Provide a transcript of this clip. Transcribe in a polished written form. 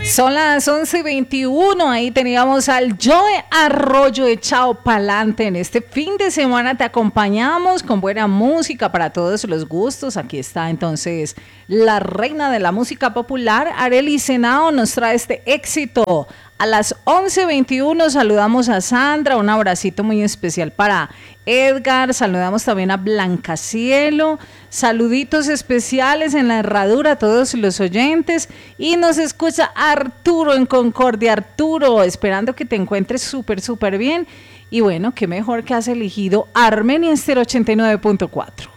Son las 11:21, ahí teníamos al Joe Arroyo echado pa'lante. En este fin de semana te acompañamos con buena música para todos los gustos. Aquí está entonces la reina de la música popular, Arely Senao, nos trae este éxito. A las 11:21 saludamos a Sandra, un abracito muy especial para Edgar, saludamos también a Blanca Cielo, saluditos especiales en la herradura a todos los oyentes y nos escucha Arturo en Concordia. Arturo, esperando que te encuentres súper bien y bueno, qué mejor que has elegido Armenia Estéreo 89.4.